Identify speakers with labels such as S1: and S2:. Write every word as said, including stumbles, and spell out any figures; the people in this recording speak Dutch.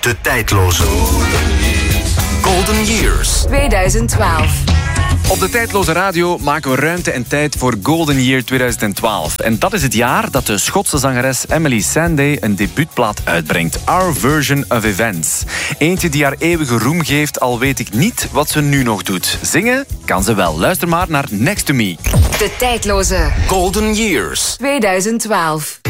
S1: De tijdloze Golden Years
S2: tweeduizend twaalf.
S3: Op de tijdloze radio maken we ruimte en tijd voor Golden Year tweeduizend twaalf. En dat is het jaar dat de Schotse zangeres Emily Sandé een debuutplaat uitbrengt. Our Version of Events. Eentje die haar eeuwige roem geeft, al weet ik niet wat ze nu nog doet. Zingen kan ze wel. Luister maar naar Next to Me.
S2: De tijdloze
S1: Golden Years
S2: tweeduizend twaalf.